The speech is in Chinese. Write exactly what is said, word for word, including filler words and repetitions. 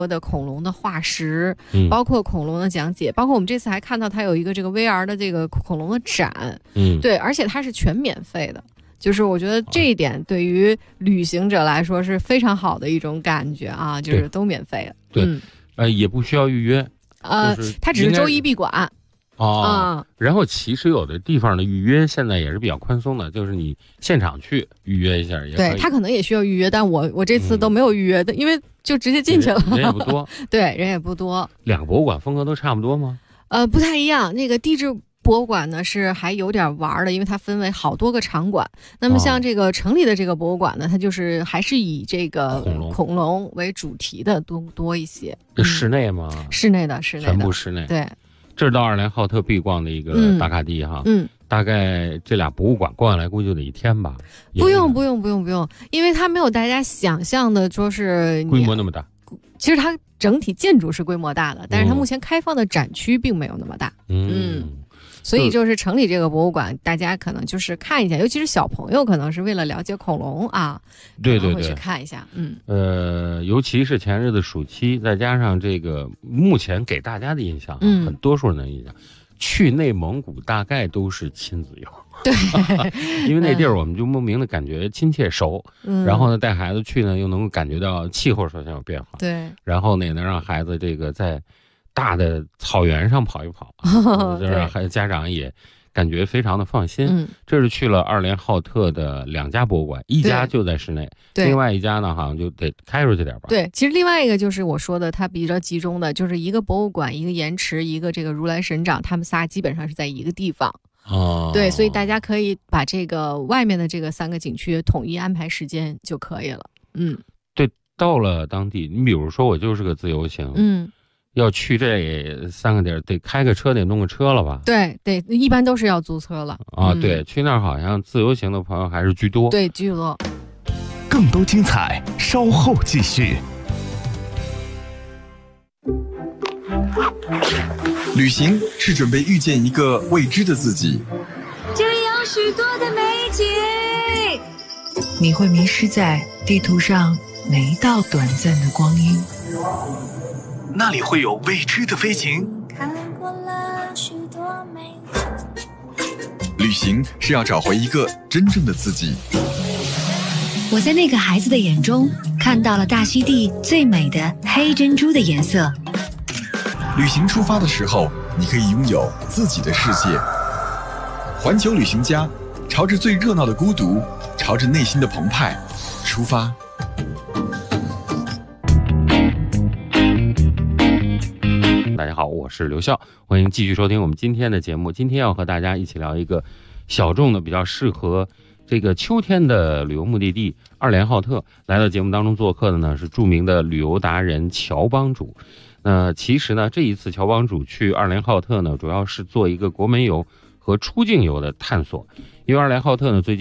的恐龙的化石， 嗯， 包括恐龙的讲解，包括我们这次还看到它有一个这个 V R 的这个恐龙的展， 嗯， 对，而且它是全免费的。就是我觉得这一点对于旅行者来说是非常好的一种感觉啊，就是都免费的。 对， 嗯、 呃，也不需要预约， 呃， 就是它只是周一闭馆。 哦、 啊， 然后其实有的地方的预约现在也是比较宽松的，就是你现场去预约一下也可以。 对，他可能也需要预约，但我我这次都没有预约的，嗯、因为就直接进去了， 人, 人也不多。 对，人也不多。 两个博物馆风格都差不多吗？ 呃，不太一样。那个地质博物馆呢是还有点玩的，因为它分为好多个场馆。那么像这个城里的这个博物馆呢，它就是还是以这个恐龙恐龙为主题的多多一些。 这室内吗？ 嗯、室内的，室内的， 全部室内。 对。 这是到二连浩特必逛的一个打卡地哈， 嗯， 大概这俩博物馆逛下来估计就得一天吧。 不用不用不用不用，因为它没有大家想象的说是规模那么大。 其实它整体建筑是规模大的，但是它目前开放的展区并没有那么大。 嗯。 嗯，所以就是城里这个博物馆，大家可能就是看一下，尤其是小朋友，可能是为了了解恐龙啊， 对对对， 会去看一下。嗯， 呃，尤其是前日子暑期，再加上这个目前给大家的印象， 嗯， 很多数人的印象，去内蒙古大概都是亲子游。 对， 因为那地儿我们就莫名的感觉亲切熟，嗯，然后呢带孩子去呢，又能够感觉到气候首先有变化， 对， 然后呢也能让孩子这个在大的草原上跑一跑，就让孩子家长也感觉非常的放心。 嗯， 这是去了二连浩特的两家博物馆，一家就在室内，另外一家呢好像就得开出去点吧。 对，其实另外一个就是我说的，它比较集中的，就是一个博物馆，一个盐池，一个这个如来神掌，他们仨基本上是在一个地方。 哦， 对，所以大家可以把这个外面的这个三个景区统一安排时间就可以了。嗯， 对，到了当地，你比如说我就是个自由行， 嗯， 要去这三个地儿，得开个车，得弄个车了吧？ 对对，一般都是要租车了。 啊，嗯、对，去那儿好像自由行的朋友还是居多。 对，居多。 更多精彩，稍后继续。 旅行是准备遇见一个未知的自己， 这里有许多的美景， 你会迷失在地图上每一道短暂的光阴， 那里会有未知的飞行。 看过了许多美景， 旅行是要找回一个真正的自己。 我在那个孩子的眼中看到了大溪地最美的黑珍珠的颜色。 旅行出发的时候，你可以拥有自己的世界。环球旅行家，朝着最热闹的孤独，朝着内心的澎湃出发。 大家好，我是刘笑，欢迎继续收听我们今天的节目。今天要和大家一起聊一个小众的、比较适合这个秋天的旅游目的地——二连浩特。来到节目当中做客的呢是著名的旅游达人乔帮主。那其实呢，这一次乔帮主去二连浩特呢，主要是做一个国门游和出境游的探索。因为二连浩特呢，最近